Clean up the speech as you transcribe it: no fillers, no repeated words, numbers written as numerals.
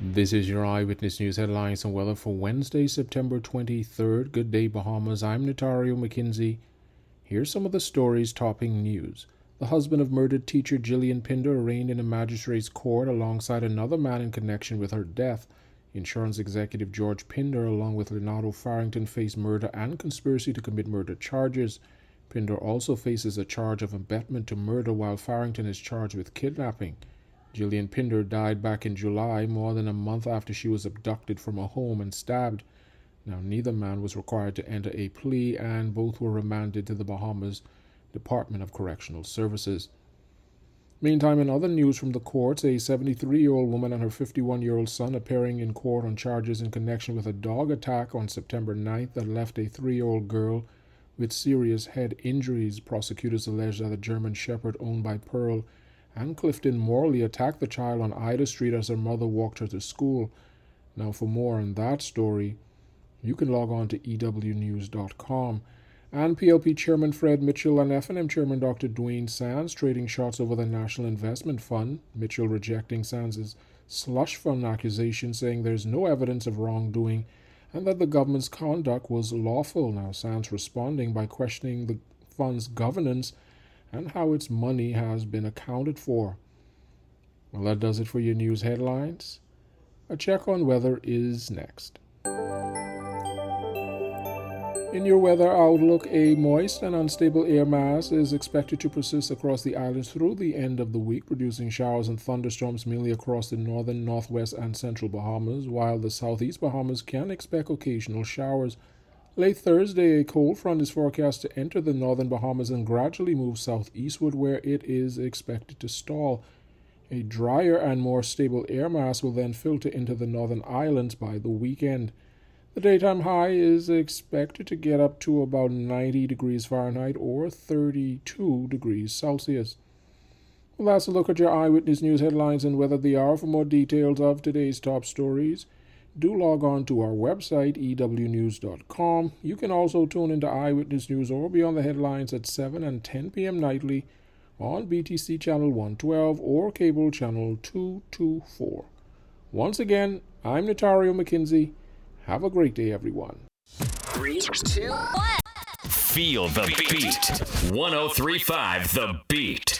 This is your Eyewitness News headlines and weather for Wednesday, September 23rd. Good day, Bahamas. I'm Notario McKinsey. Here's some of the stories topping news. The husband of murdered teacher Gillian Pinder arraigned in a magistrate's court alongside another man in connection with her death. Insurance executive George Pinder, along with Leonardo Farrington, face murder and conspiracy to commit murder charges. Pinder also faces a charge of abetment to murder, while Farrington is charged with kidnapping. Gillian Pinder died back in July, more than a month after she was abducted from a home and stabbed. Now, neither man was required to enter a plea, and both were remanded to the Bahamas Department of Correctional Services. Meantime, in other news from the courts, a 73-year-old woman and her 51-year-old son appearing in court on charges in connection with a dog attack on September 9th that left a 3-year-old girl with serious head injuries. Prosecutors allege that a German Shepherd owned by Pearl and Clifton Morley attacked the child on Ida Street as her mother walked her to school. Now, for more on that story, you can log on to ewnews.com. And PLP Chairman Fred Mitchell and F&M Chairman Dr. Dwayne Sands trading shots over the National Investment Fund. Mitchell rejecting Sands' slush fund accusation, saying there's no evidence of wrongdoing and that the government's conduct was lawful. Now, Sands responding by questioning the fund's governance and how its money has been accounted for. Well, that does it for your news headlines. A check on weather is next. In your weather outlook, a moist and unstable air mass is expected to persist across the islands through the end of the week, producing showers and thunderstorms mainly across the northern, northwest, and central Bahamas, while the southeast Bahamas can expect occasional showers. Late Thursday, a cold front is forecast to enter the northern Bahamas and gradually move southeastward, where it is expected to stall. A drier and more stable air mass will then filter into the northern islands by the weekend. The daytime high is expected to get up to about 90 degrees Fahrenheit or 32 degrees Celsius. Well, that's a look at your Eyewitness News headlines and weather the hour. For more details of today's top stories, do log on to our website, ewnews.com. You can also tune into Eyewitness News or be on the headlines at 7 and 10 p.m. nightly on BTC Channel 112 or Cable Channel 224. Once again, I'm Notario McKinsey. Have a great day, everyone. 3, 2, 1. Feel the beat. 103.5 The Beat.